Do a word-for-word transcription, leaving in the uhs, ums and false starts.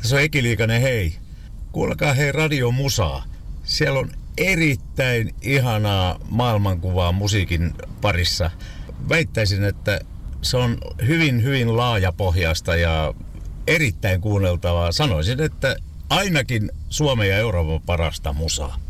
Tässä on Eki Liikanen, hei. Kuulkaa hei Radio Musaa. Siellä on erittäin ihanaa maailmankuvaa musiikin parissa. Väittäisin, että se on hyvin, hyvin laajapohjaista ja erittäin kuunneltavaa. Sanoisin, että ainakin Suomen ja Euroopan parasta musaa.